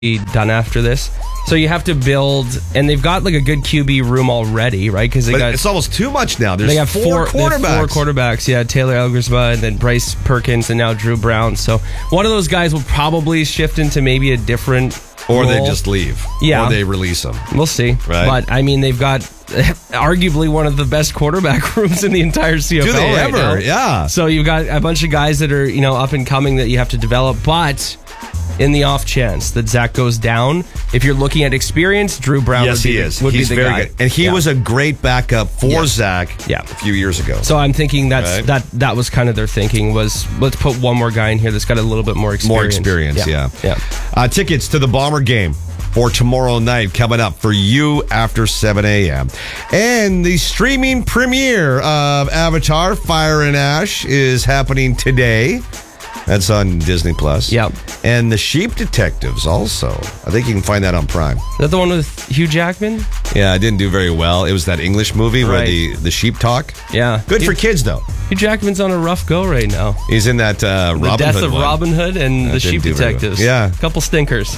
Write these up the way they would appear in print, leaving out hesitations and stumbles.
be done after this. So you have to build, and they've got like a good QB room already, right? Because it's almost too much now. They have four quarterbacks. Yeah, Taylor Elgersma and then Bryce Perkins and now Drew Brown. So one of those guys will probably shift into maybe a different or role. They just leave. Yeah. Or they release them. We'll see. Right. But I mean, they've got arguably one of the best quarterback rooms in the entire CFL. Do they right ever? now. Yeah. So you've got a bunch of guys that are, up and coming that you have to develop, but in the off chance that Zach goes down, if you're looking at experience, Drew Brown would be the very guy. Good. And he was a great backup for Zach a few years ago. So I'm thinking that was kind of their thinking was, let's put one more guy in here that's got a little bit more experience. Yeah. Tickets to the Bomber game for tomorrow night coming up for you after 7 a.m. And the streaming premiere of Avatar Fire and Ash is happening today. That's on Disney Plus. Yep. And The Sheep Detectives also. I think you can find that on Prime. Is that the one with Hugh Jackman? Yeah, it didn't do very well. It was that English movie where the sheep talk. Yeah. Good for kids, though. Hugh Jackman's on a rough go right now. He's in that Robin Hood The Death of one. Robin Hood and The Sheep Detectives. Well. Yeah. Couple stinkers.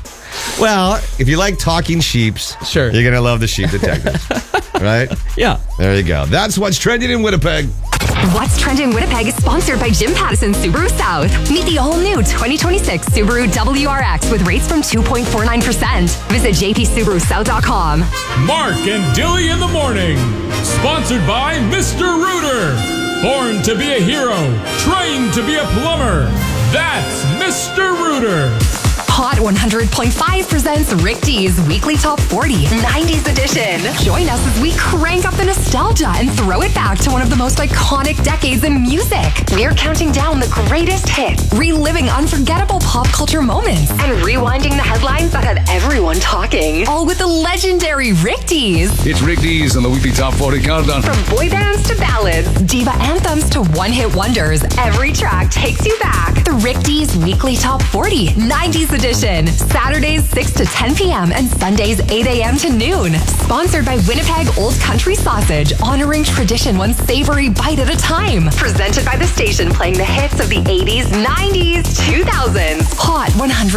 Well, if you like talking sheeps, sure, you're going to love The Sheep Detectives. Right? Yeah. There you go. That's what's trending in Winnipeg. What's Trending Winnipeg is sponsored by Jim Pattison Subaru South. Meet the all-new 2026 Subaru WRX with rates from 2.49%. Visit jpsubarusouth.com. Mark and Dilly in the morning. Sponsored by Mr. Rooter. Born to be a hero. Trained to be a plumber. That's Mr. Rooter. Hot 100.5 presents Rick D's Weekly Top 40 90s edition. Join us as we crank up the nostalgia and throw it back to one of the most iconic decades in music. We're counting down the greatest hits, reliving unforgettable pop culture moments, and rewinding the headlines that had everyone talking. All with the legendary Rick D's. It's Rick D's on the Weekly Top 40 Countdown. From boy bands to ballads, diva anthems to one-hit wonders, every track takes you back. The Rick D's Weekly Top 40 90s edition. Saturdays 6 to 10 p.m. and Sundays 8 a.m. to noon. Sponsored by Winnipeg Old Country Sausage, honoring tradition one savory bite at a time. Presented by the station playing the hits of the 80s, 90s, 2000s. Hot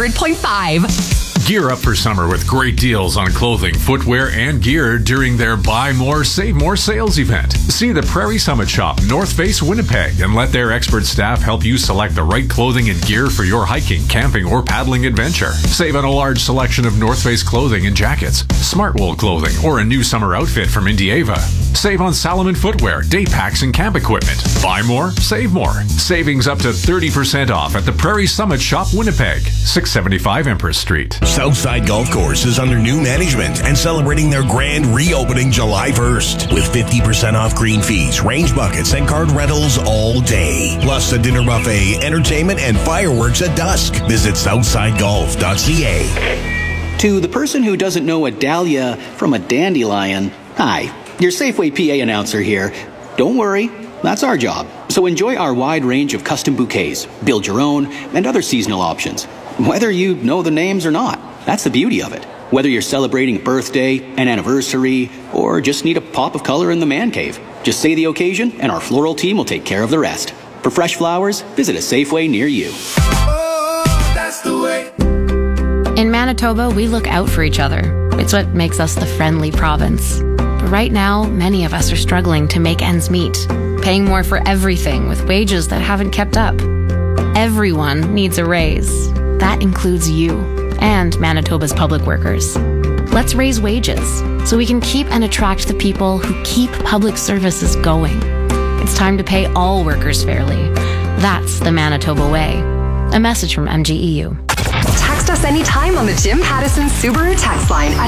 100.5. Gear up for summer with great deals on clothing, footwear, and gear during their Buy More, Save More sales event. See the Prairie Summit Shop, North Face, Winnipeg, and let their expert staff help you select the right clothing and gear for your hiking, camping, or paddling adventure. Save on a large selection of North Face clothing and jackets, Smartwool clothing, or a new summer outfit from Indieva. Save on Salomon footwear, day packs, and camp equipment. Buy more, save more. Savings up to 30% off at the Prairie Summit Shop, Winnipeg, 675 Empress Street. Southside Golf Course is under new management and celebrating their grand reopening July 1st with 50% off green fees, range buckets, and card rentals all day. Plus a dinner buffet, entertainment, and fireworks at dusk. Visit southsidegolf.ca. To the person who doesn't know a dahlia from a dandelion, hi, your Safeway PA announcer here. Don't worry, that's our job. So enjoy our wide range of custom bouquets, build your own, and other seasonal options. Whether you know the names or not, that's the beauty of it. Whether you're celebrating a birthday, an anniversary, or just need a pop of color in the man cave, just say the occasion and our floral team will take care of the rest. For fresh flowers, visit a Safeway near you. Oh, that's the way. In Manitoba, we look out for each other. It's what makes us the friendly province. But right now, many of us are struggling to make ends meet, paying more for everything with wages that haven't kept up. Everyone needs a raise. That includes you and Manitoba's public workers. Let's raise wages so we can keep and attract the people who keep public services going. It's time to pay all workers fairly. That's the Manitoba way. A message from MGEU. Text us anytime on the Jim Pattison Subaru text line at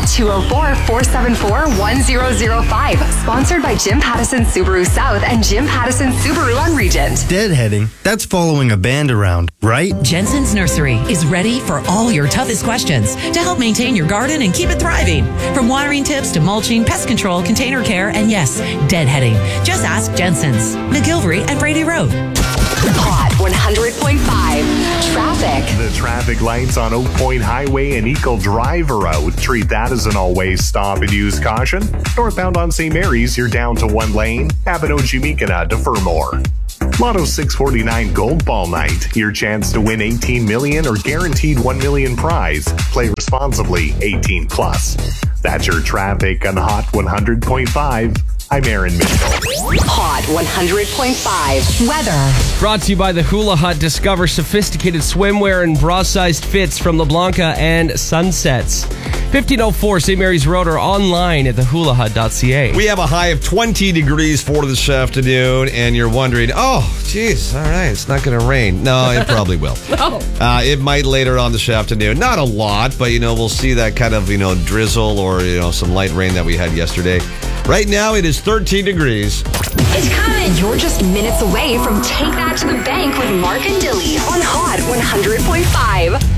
204-474-1005. Sponsored by Jim Pattison Subaru South and Jim Pattison Subaru on Regent. Deadheading, that's following a band around, right? Jensen's Nursery is ready for all your toughest questions to help maintain your garden and keep it thriving. From watering tips to mulching, pest control, container care, and yes, deadheading. Just ask Jensen's. McGilvery and Brady Road. Hot 100.5. Traffic. The traffic lights on Oak Point Highway and Eagle Drive are out. Treat that as an always stop and use caution. Northbound on St. Mary's, you're down to one lane. Abinochimikana to Fermor. Lotto 649 Gold Ball Night. Your chance to win 18 million or guaranteed 1 million prize. Play responsibly, 18 plus. That's your traffic on Hot 100.5. I'm Aaron Mitchell. Hot 100.5 weather. Brought to you by the Hula Hut. Discover sophisticated swimwear and bra-sized fits from LeBlanca and Sunsets. 1504 St. Mary's Road or online at thehulahut.ca. We have a high of 20 degrees for this afternoon, and you're wondering, oh, geez, all right, it's not going to rain. No, it probably will. No. It might later on this afternoon. Not a lot, but, we'll see that kind of, drizzle or, some light rain that we had yesterday. Right now, it is 13 degrees. It's coming. You're just minutes away from Take That to the Bank with Mark and Dilly on Hot 100.5.